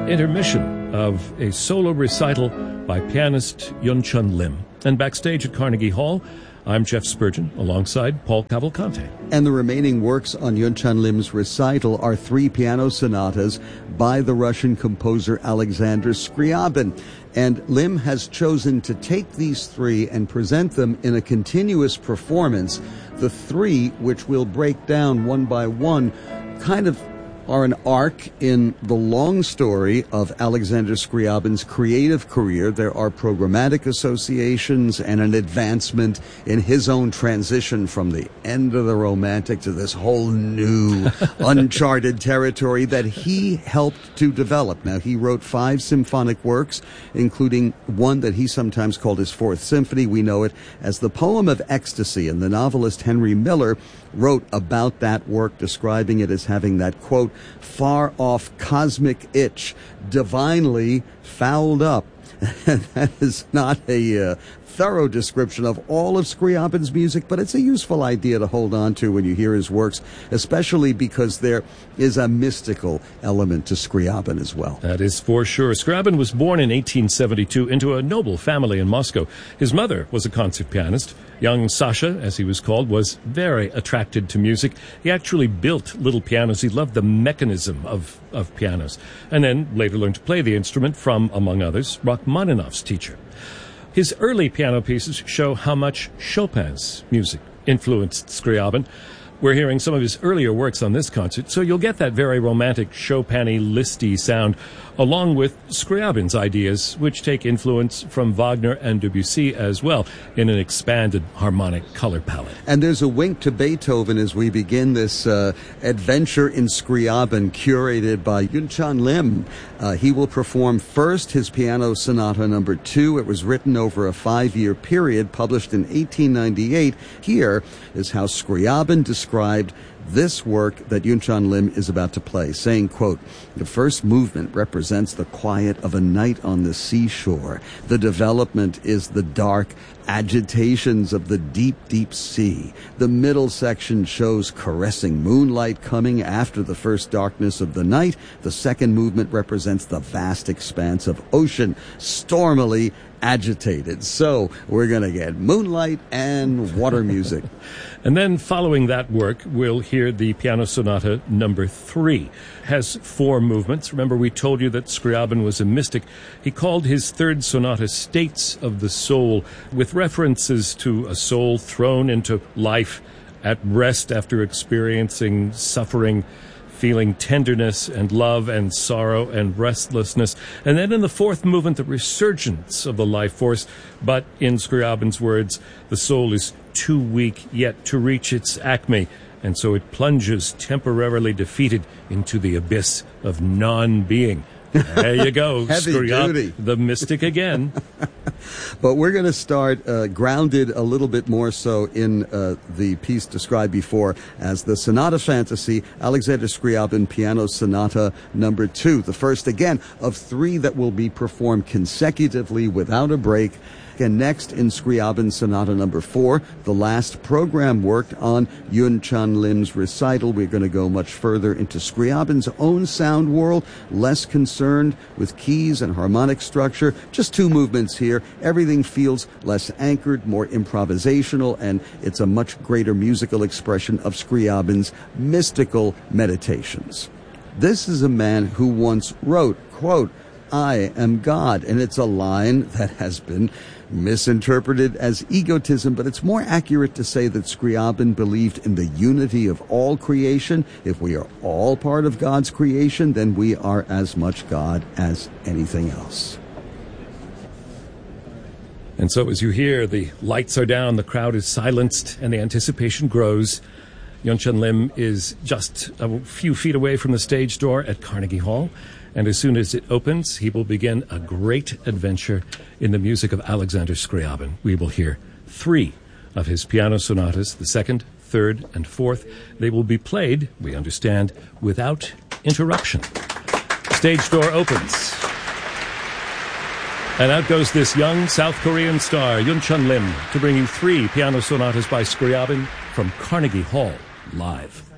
intermission of a solo recital by pianist Yun-Chun Lim. And backstage at Carnegie Hall, I'm Jeff Spurgeon, alongside Paul Cavalcante. And the remaining works on Yun-Chun Lim's recital are 3 piano sonatas by the Russian composer Alexander Scriabin. And Lim has chosen to take these 3 and present them in a continuous performance. The 3, which we'll break down one by one, kind of are an arc in the long story of Alexander Scriabin's creative career. There are programmatic associations and an advancement in his own transition from the end of the Romantic to this whole new uncharted territory that he helped to develop. Now, he wrote 5 symphonic works, including one that he sometimes called his 4th Symphony. We know it as the Poem of Ecstasy, and the novelist Henry Miller wrote about that work, describing it as having that, quote, far-off cosmic itch, divinely fouled up. That is not a thorough description of all of Scriabin's music, but it's a useful idea to hold on to when you hear his works, especially because there is a mystical element to Scriabin as well. That is for sure. Scriabin was born in 1872 into a noble family in Moscow. His mother was a concert pianist. Young Sasha, as he was called, was very attracted to music. He actually built little pianos. He loved the mechanism of pianos, and then later learned to play the instrument from, among others, Rachmaninoff's teacher. His early piano pieces show how much Chopin's music influenced Scriabin. We're hearing some of his earlier works on this concert, so you'll get that very romantic Chopin-y, listy sound, along with Scriabin's ideas, which take influence from Wagner and Debussy as well, in an expanded harmonic color palette. And there's a wink to Beethoven as we begin this adventure in Scriabin, curated by Yun-Chun Lim. He will perform first his Piano Sonata No. 2. It was written over a 5-year period, published in 1898. Here is how Scriabin described this work that Yun-Chun Lim is about to play, saying, quote, the first movement represents the quiet of a night on the seashore. The development is the dark agitations of the deep, deep sea. The middle section shows caressing moonlight coming after the first darkness of the night. The second movement represents the vast expanse of ocean, stormily agitated. So we're going to get moonlight and water music. And then following that work, we'll hear the Piano Sonata No. 3. Has 4 movements. Remember, we told you that Scriabin was a mystic. He called his 3rd sonata States of the Soul, with references to a soul thrown into life at rest after experiencing suffering, feeling tenderness and love and sorrow and restlessness. And then in the 4th movement, the resurgence of the life force. But in Scriabin's words, the soul is too weak yet to reach its acme, and so it plunges temporarily defeated into the abyss of non-being. There you go, Scriabin, the mystic again. But we're going to start grounded a little bit more so in the piece described before as the Sonata Fantasy, Alexander Scriabin Piano Sonata No. 2. The first, again, of 3 that will be performed consecutively without a break. And next in Scriabin Sonata No. 4, the last program worked on Yun-Chun Lim's recital. We're going to go much further into Scriabin's own sound world, less concerned with keys and harmonic structure. Just 2 movements here. Everything feels less anchored, more improvisational, and it's a much greater musical expression of Scriabin's mystical meditations. This is a man who once wrote, quote, I am God, and it's a line that has been misinterpreted as egotism, but it's more accurate to say that Scriabin believed in the unity of all creation. If we are all part of God's creation, then we are as much God as anything else. And so as you hear, the lights are down, the crowd is silenced, and the anticipation grows. Yun-Chun Lim is just a few feet away from the stage door at Carnegie Hall. And as soon as it opens, he will begin a great adventure in the music of Alexander Scriabin. We will hear 3 of his piano sonatas, the 2nd, 3rd, and 4th. They will be played, we understand, without interruption. Stage door opens. And out goes this young South Korean star, Yun-Chun Lim, to bring you 3 piano sonatas by Scriabin from Carnegie Hall, live.